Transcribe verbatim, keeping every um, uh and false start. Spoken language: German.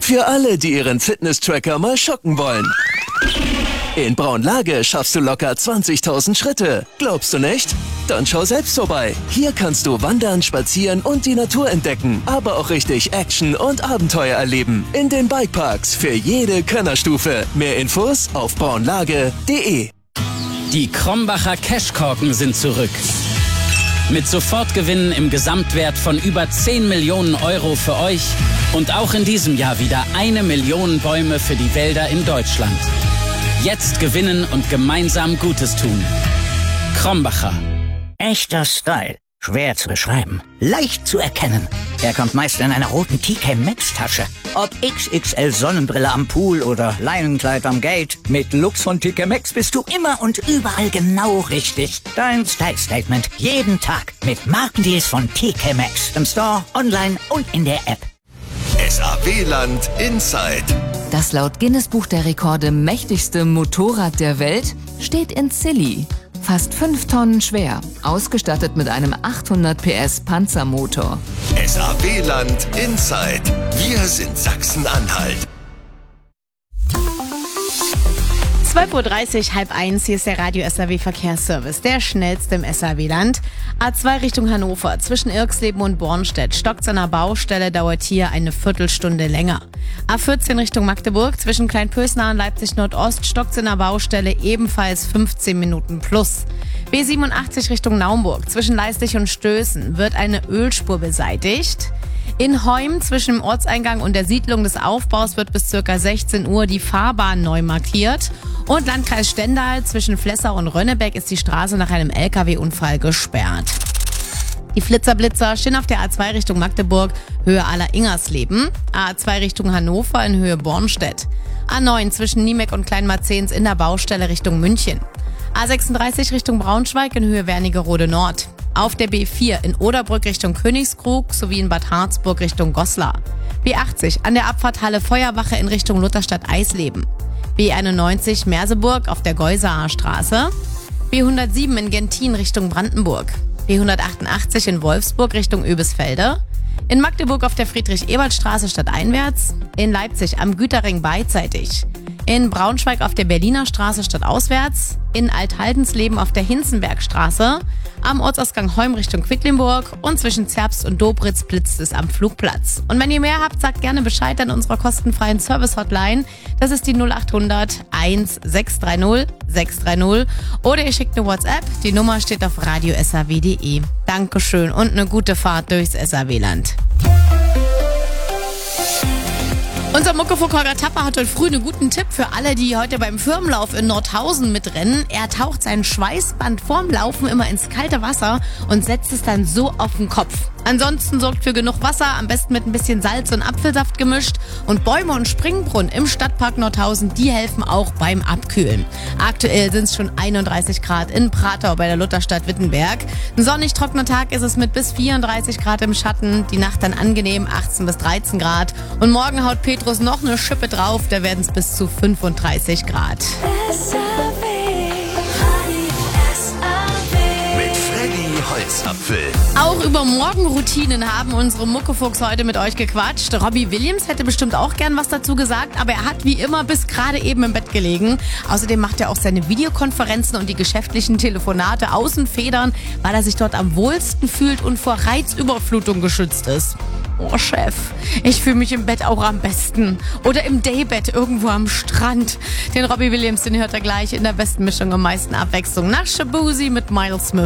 Für alle, die ihren Fitness-Tracker mal schocken wollen. In Braunlage schaffst du locker zwanzigtausend Schritte. Glaubst du nicht? Dann schau selbst vorbei. Hier kannst du wandern, spazieren und die Natur entdecken, aber auch richtig Action und Abenteuer erleben. In den Bikeparks für jede Könnerstufe. Mehr Infos auf braunlage punkt de. Die Krombacher Cashkorken sind zurück. Mit Sofortgewinnen im Gesamtwert von über zehn Millionen Euro für euch und auch in diesem Jahr wieder eine Million Bäume für die Wälder in Deutschland. Jetzt gewinnen und gemeinsam Gutes tun. Krombacher. Echter Style. Schwer zu beschreiben. Leicht zu erkennen. Er kommt meist in einer roten T K Maxx Tasche. Ob X X L Sonnenbrille am Pool oder Leinenkleid am Gate. Mit Looks von T K Maxx bist du immer und überall genau richtig. Dein Style Statement. Jeden Tag. Mit Markendeals von T K Maxx. Im Store, online und in der App. S A W-Land Inside. Das laut Guinness-Buch der Rekorde mächtigste Motorrad der Welt steht in Zilli. Fast fünf Tonnen schwer, ausgestattet mit einem achthundert P S Panzermotor. S A W-Land Inside. Wir sind Sachsen-Anhalt. zwölf Uhr dreißig, halb eins, hier ist der Radio S A W Verkehrsservice, der schnellste im S A W-Land. A zwei Richtung Hannover, zwischen Irxleben und Bornstedt, stockt's an der Baustelle, dauert hier eine Viertelstunde länger. A vierzehn Richtung Magdeburg, zwischen Kleinpösnar und Leipzig Nordost, stockt's in der Baustelle, ebenfalls fünfzehn Minuten plus. B siebenundachtzig Richtung Naumburg, zwischen Leistig und Stößen, wird eine Ölspur beseitigt. In Heum zwischen dem Ortseingang und der Siedlung des Aufbaus wird bis ca. sechzehn Uhr die Fahrbahn neu markiert. Und Landkreis Stendal zwischen Flessau und Rönnebeck ist die Straße nach einem L K W-Unfall gesperrt. Die Flitzerblitzer stehen auf der A zwei Richtung Magdeburg, Höhe Aller-Ingersleben. A zwei Richtung Hannover in Höhe Bornstedt. A neun zwischen Niemeck und Kleinmarzehns in der Baustelle Richtung München. A sechsunddreißig Richtung Braunschweig in Höhe Wernigerode Nord. Auf der B vier in Oderbrück Richtung Königskrug sowie in Bad Harzburg Richtung Goslar. B achtzig an der Abfahrt Halle Feuerwache in Richtung Lutherstadt-Eisleben. B einundneunzig Merseburg auf der Geusaaer Straße. B hundertsieben in Gentin Richtung Brandenburg. B hundertachtundachtzig in Wolfsburg Richtung Oebisfelde. In Magdeburg auf der Friedrich-Ebert-Straße stadteinwärts. In Leipzig am Güterring beidseitig. In Braunschweig auf der Berliner Straße stadtauswärts. In Althaldensleben auf der Hinzenbergstraße. Am Ortsausgang Heum Richtung Quedlinburg und zwischen Zerbst und Dobritz blitzt es am Flugplatz. Und wenn ihr mehr habt, sagt gerne Bescheid an unserer kostenfreien Service-Hotline. Das ist die null achthundert eins sechs drei null sechs drei null. Oder ihr schickt eine WhatsApp. Die Nummer steht auf radio s a w punkt de. Dankeschön und eine gute Fahrt durchs S A W-Land. Unser Muckefuck Holger Tapper hat heute früh einen guten Tipp für alle, die heute beim Firmenlauf in Nordhausen mitrennen. Er taucht sein Schweißband vorm Laufen immer ins kalte Wasser und setzt es dann so auf den Kopf. Ansonsten sorgt für genug Wasser, am besten mit ein bisschen Salz und Apfelsaft gemischt. Und Bäume und Springbrunnen im Stadtpark Nordhausen, die helfen auch beim Abkühlen. Aktuell sind es schon einunddreißig Grad in Pratau bei der Lutherstadt Wittenberg. Ein sonnig trockener Tag ist es mit bis vierunddreißig Grad im Schatten. Die Nacht dann angenehm achtzehn bis dreizehn Grad. Und morgen haut Petrus noch eine Schippe drauf, da werden es bis zu fünfunddreißig Grad. Holzapfel. Auch über Morgenroutinen haben unsere Muckefuchs heute mit euch gequatscht. Robbie Williams hätte bestimmt auch gern was dazu gesagt, aber er hat wie immer bis gerade eben im Bett gelegen. Außerdem macht er auch seine Videokonferenzen und die geschäftlichen Telefonate außen federn, weil er sich dort am wohlsten fühlt und vor Reizüberflutung geschützt ist. Oh Chef, ich fühle mich im Bett auch am besten. Oder im Daybett irgendwo am Strand. Den Robbie Williams, den hört er gleich in der besten Mischung am meisten Abwechslung. Nach Shabuzi mit Miles Smith.